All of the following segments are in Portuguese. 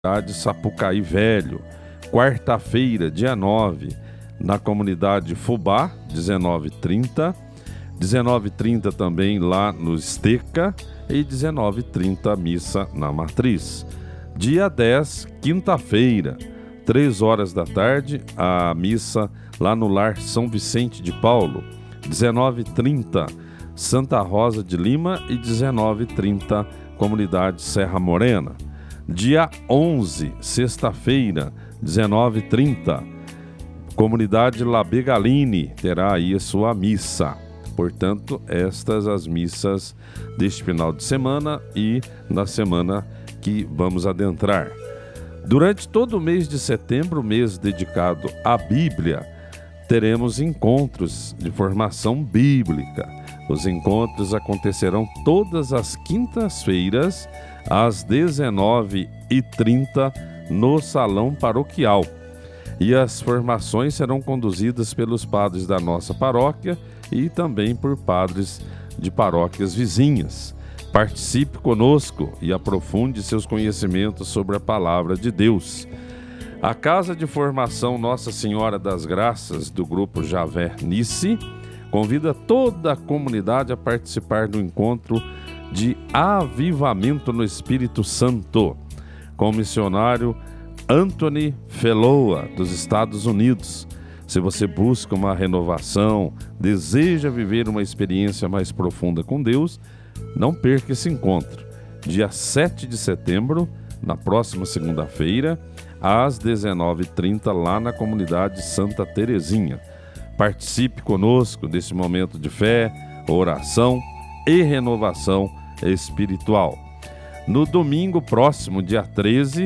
comunidade Sapucaí Velho. Quarta-feira, dia 9, na comunidade Fubá, 19h30. 19h30 também lá no Esteca e 19h30 missa na Matriz. Dia 10, quinta-feira, 3 horas da tarde, a missa lá no Lar São Vicente de Paulo. 19h30, Santa Rosa de Lima e 19h30, comunidade Serra Morena. Dia 11, sexta-feira, 19h30, comunidade Labegaline terá aí a sua missa. Portanto, estas as missas deste final de semana e na semana que vamos adentrar. Durante todo o mês de setembro, mês dedicado à Bíblia, teremos encontros de formação bíblica. Os encontros acontecerão todas as quintas-feiras, às 19h30, no Salão Paroquial. E as formações serão conduzidas pelos padres da nossa paróquia e também por padres de paróquias vizinhas. Participe conosco e aprofunde seus conhecimentos sobre a Palavra de Deus. A Casa de Formação Nossa Senhora das Graças, do grupo Javé Nice, convida toda a comunidade a participar do encontro de Avivamento no Espírito Santo, com o missionário Anthony Feloa, dos Estados Unidos. Se você busca uma renovação, deseja viver uma experiência mais profunda com Deus, não perca esse encontro. Dia 7 de setembro, na próxima segunda-feira, às 19h30, lá na comunidade Santa Terezinha. Participe conosco desse momento de fé, oração e renovação espiritual. No domingo próximo, dia 13,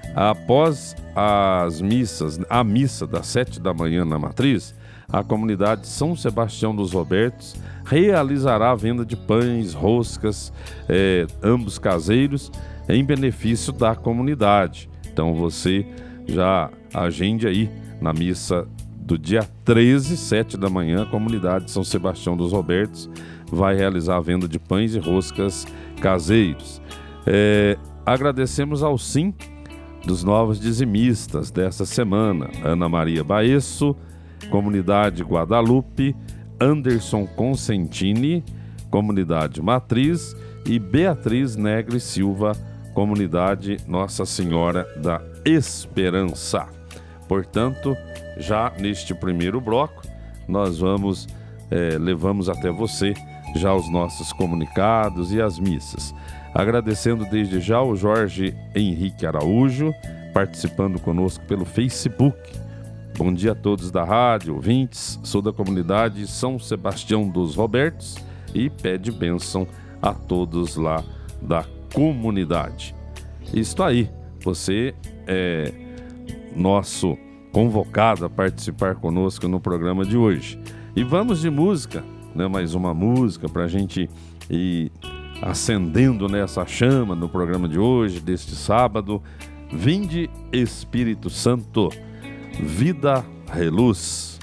após as missas, a missa das 7 da manhã na Matriz, a comunidade São Sebastião dos Robertos realizará a venda de pães, roscas, ambos caseiros, em benefício da comunidade. Então você já agende aí na missa do dia 13, 7 da manhã, a comunidade São Sebastião dos Robertos vai realizar a venda de pães e roscas caseiros. Agradecemos ao sim dos novos dizimistas dessa semana: Ana Maria Baesso, comunidade Guadalupe, Anderson Consentini, comunidade Matriz, e Beatriz Negre Silva, comunidade Nossa Senhora da Esperança. Portanto, já neste primeiro bloco, nós levamos até você já os nossos comunicados e as missas. Agradecendo desde já o Jorge Henrique Araújo, participando conosco pelo Facebook. Bom dia a todos da rádio, ouvintes. Sou da comunidade São Sebastião dos Robertos e pede bênção a todos lá da comunidade. Isso aí, você é nosso convocado a participar conosco no programa de hoje. E vamos de música, né? Mais uma música para a gente ir acendendo nessa chama no programa de hoje, deste sábado. Vinde Espírito Santo, vida reluz.